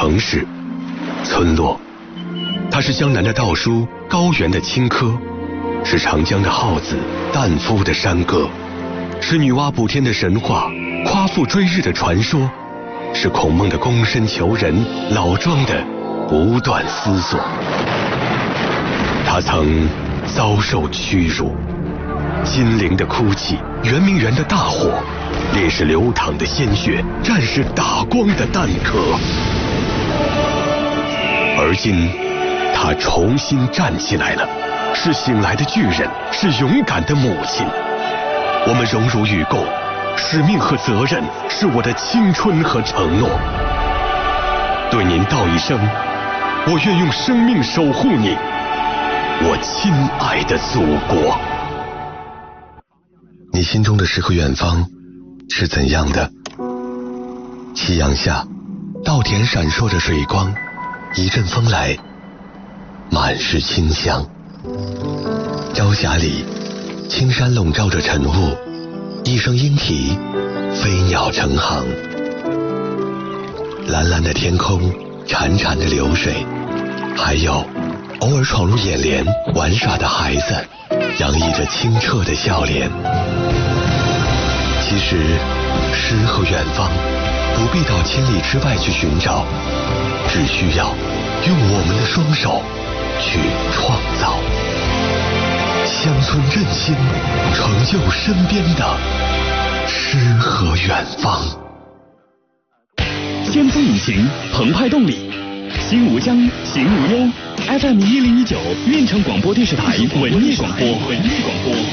城市、村落，它是江南的稻书，高原的青稞，是长江的号子，旦夫的山歌，是女娲补天的神话，夸父追日的传说，是孔孟的躬身求人，老庄的不断思索。他曾遭受屈辱，金陵的哭泣，圆明园的大火，烈士流淌的鲜血，战士打光的弹壳。而今他重新站起来了，是醒来的巨人，是勇敢的母亲。我们荣辱与共，使命和责任是我的青春和承诺。对您道一声，我愿用生命守护你，我亲爱的祖国。你心中的诗和远方是怎样的？夕阳下，稻田闪烁着水光，一阵风来，满是清香。朝霞里，青山笼罩着晨雾，一声莺啼，飞鸟成行。蓝蓝的天空，潺潺的流水，还有偶尔闯入眼帘玩耍的孩子，洋溢着清澈的笑脸。其实诗和远方不必到千里之外去寻找，只需要用我们的双手去创造。乡村振兴，成就身边的诗和远方。 先锋引擎，澎湃动力，心无疆，行无忧。FM 1019，运城广播电视台文艺广播。